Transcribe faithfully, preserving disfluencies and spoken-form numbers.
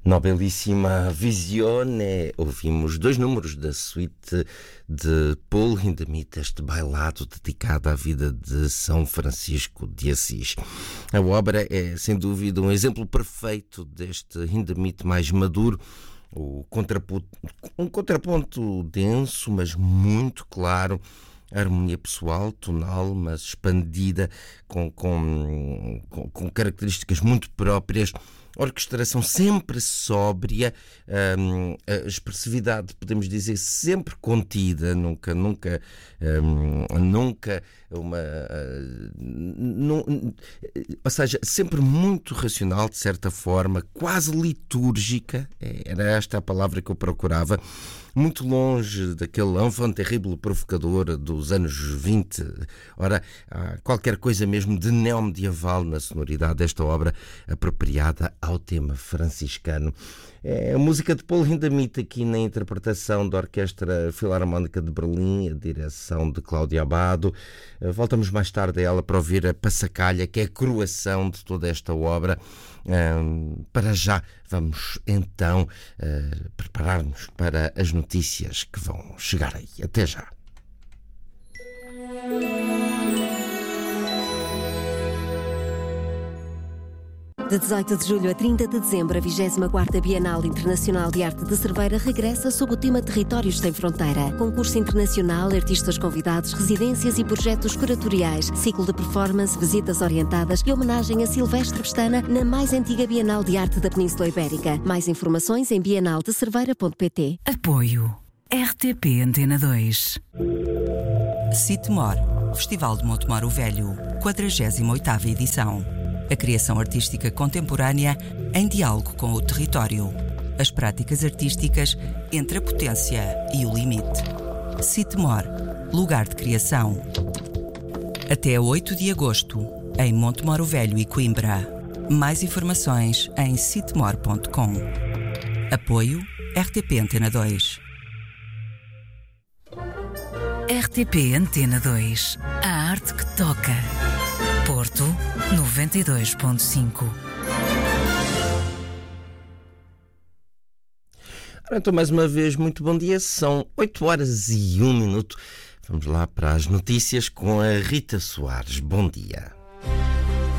Nobilíssima Visione, ouvimos dois números da suite de Paul Hindemith, este bailado dedicado à vida de São Francisco de Assis. A obra é, sem dúvida, um exemplo perfeito deste Hindemith mais maduro, o contraponto, um contraponto denso, mas muito claro, harmonia pessoal, tonal, mas expandida, com, com, com, com características muito próprias, orquestração sempre sóbria, hum, a expressividade, podemos dizer, sempre contida, nunca, nunca, hum, nunca uma... Uh, não, ou seja, sempre muito racional, de certa forma, quase litúrgica, era esta a palavra que eu procurava, muito longe daquele enfant terrible provocador dos anos vinte. Ora, há qualquer coisa mesmo de neomedieval na sonoridade desta obra, apropriada ao tema franciscano. É a música de Paul Hindemith aqui na interpretação da Orquestra Filarmónica de Berlim, a direção de Cláudia Abado. Voltamos mais tarde a ela para ouvir a Passacaglia, que é a coroação de toda esta obra. Um, para já, vamos então uh, preparar-nos para as notícias que vão chegar aí. Até já. De dezoito de julho a trinta de dezembro, a vigésima quarta Bienal Internacional de Arte de Cerveira regressa sob o tema Territórios Sem Fronteira. Concurso internacional, artistas convidados, residências e projetos curatoriais, ciclo de performance, visitas orientadas e homenagem a Silvestre Pestana na mais antiga Bienal de Arte da Península Ibérica. Mais informações em bienal de cerveira ponto pt. Apoio R T P Antena dois. Citemor, Festival de Montemor o Velho, quadragésima oitava edição. A criação artística contemporânea em diálogo com o território. As práticas artísticas entre a potência e o limite. Citemor, lugar de criação. Até oito de agosto, em Montemor o Velho e Coimbra. Mais informações em citemor ponto com. Apoio R T P Antena dois. R T P Antena dois. A arte que toca. Porto noventa e dois ponto cinco. Então, mais uma vez, muito bom dia. São oito horas e um minuto. Vamos lá para as notícias com a Rita Soares. Bom dia.